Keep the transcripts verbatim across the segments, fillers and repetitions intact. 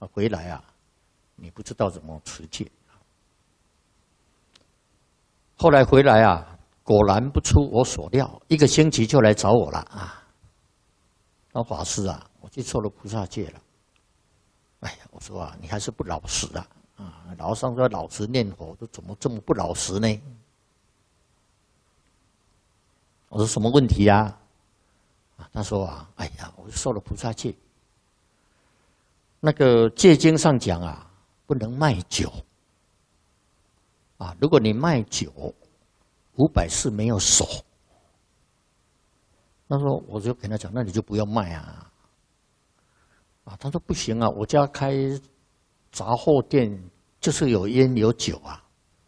回来啊，你不知道怎么持戒。后来回来啊，果然不出我所料，一个星期就来找我了啊。老法师啊，我去受了菩萨戒了。哎呀，我说啊，你还是不老实啊！啊，老上说老实念佛，都怎么这么不老实呢？我说什么问题呀？啊，他说啊，哎呀，我受了菩萨戒。那个戒经上讲啊，不能卖酒。啊，如果你卖酒，五百世没有守。他说，我就跟他讲，那你就不要卖啊。啊，他说不行啊，我家开杂货店，就是有烟有酒啊。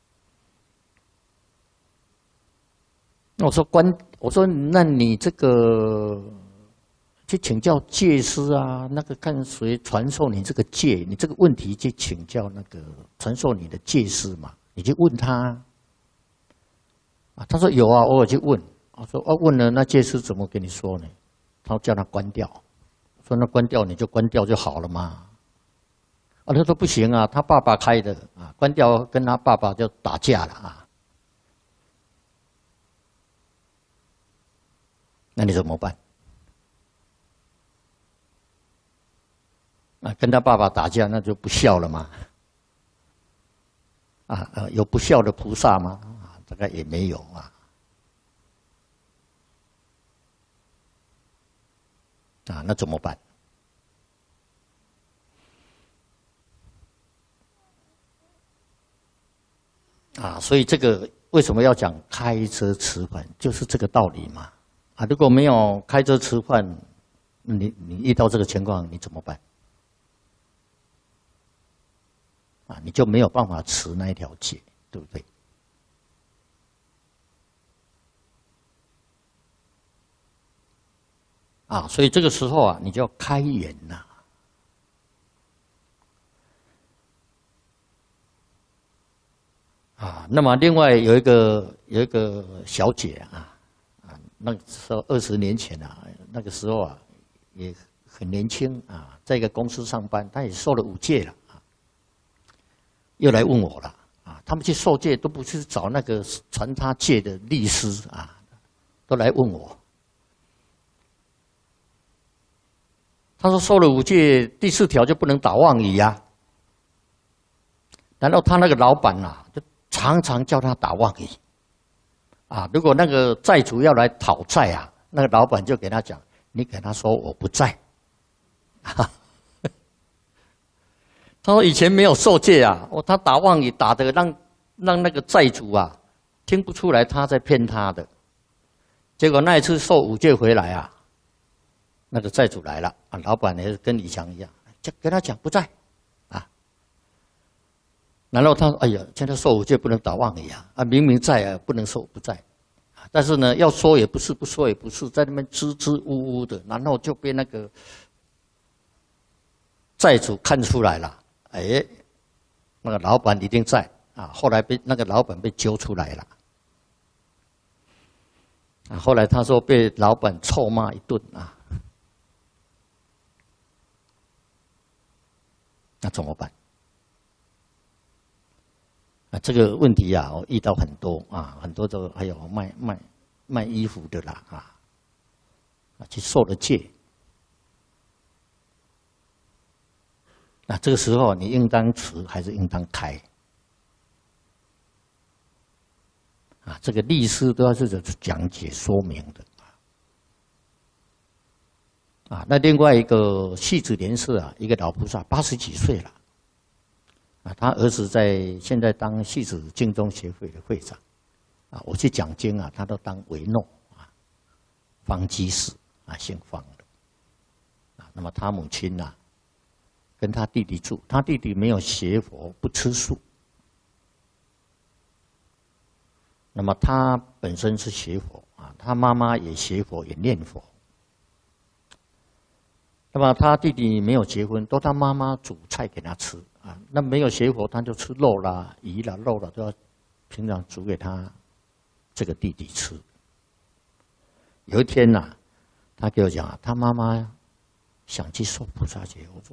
那我说关，我说那你这个去请教戒师啊，那个看谁传授你这个戒，你这个问题去请教那个传授你的戒师嘛，你去问他。啊，他说有啊，我有去问。我说哦，问了那戒师怎么跟你说呢？他说叫他关掉。说那关掉你就关掉就好了嘛。啊，他说不行啊，他爸爸开的啊，关掉跟他爸爸就打架了啊。那你怎么办？啊，跟他爸爸打架那就不孝了嘛。啊，呃，有不孝的菩萨吗？啊，大概也没有啊。啊，那怎么办？啊，所以这个为什么要讲开车吃饭，就是这个道理嘛。啊，如果没有开车吃饭，你你遇到这个情况，你怎么办？啊，你就没有办法持那一条戒，对不对？啊，所以这个时候啊，你就要开眼呐。啊，那么另外有一个有一个小姐啊，啊，那个时候二十年前啊，那个时候啊，也很年轻啊，在一个公司上班，她也受了五戒了啊，又来问我了啊，他们去受戒都不是找那个传他戒的律师啊，都来问我。他说受了五戒，第四条就不能打妄语呀。然后他那个老板啊，就常常叫他打妄语。啊，如果那个债主要来讨债啊，那个老板就给他讲，你给他说我不在。他说以前没有受戒啊，哦，他打妄语打得让让那个债主啊听不出来他在骗他的。结果那一次受五戒回来啊。那个债主来了啊，老板也是跟李强一样，就跟他讲不在，啊，然后他说：“哎呀，现在受五戒不能打妄语啊，啊，明明在啊，不能说不在，啊，但是呢，要说也不是，不说也不是，在那边支支吾吾的，然后就被那个债主看出来了，哎，那个老板一定在啊，后来被那个老板被揪出来了，啊，后来他说被老板臭骂一顿啊。”那怎么办？啊，这个问题啊，我遇到很多啊，很多都还有卖卖卖衣服的啦啊，啊，去受了戒。那这个时候你应当持还是应当开？啊，这个律师都要是讲解说明的。啊，那另外一个戏子莲社啊，一个老菩萨八十几岁了，啊，他儿子在现在当戏子净宗协会的会长，啊，我去讲经啊，他都当维诺啊，方济士啊，姓方的，啊，那么他母亲呐，跟他弟弟住，他弟弟没有学佛，不吃素，那么他本身是学佛啊，他妈妈也学佛，也念佛。那么他弟弟没有结婚，都他妈妈煮菜给他吃啊。那没有学佛，他就吃肉啦、鱼啦、肉啦，都要平常煮给他这个弟弟吃。有一天呐、啊，他给我讲啊，他妈妈想去受菩萨戒，我说